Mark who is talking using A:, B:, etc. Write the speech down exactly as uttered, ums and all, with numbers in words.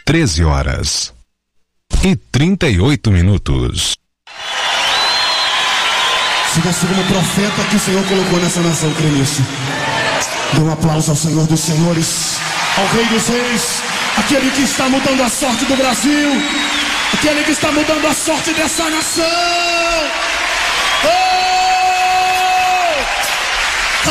A: treze horas e trinta e oito minutos.
B: Siga como profeta que o Senhor colocou nessa nação, crê nisso. Dê um aplauso ao Senhor dos Senhores, ao Rei dos Reis, aquele que está mudando a sorte do Brasil, aquele que está mudando a sorte dessa nação. Oh!